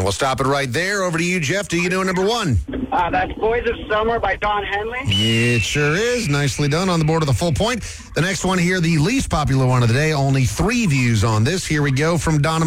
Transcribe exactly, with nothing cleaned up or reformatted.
we'll stop it right there. Over to you, Jeff. Do you know number one? Uh, that's Boys of Summer by Don Henley. It sure is. Nicely done on the board of the full point. The next one here, the least popular one of the day. Only three views on this. Here we go from Donna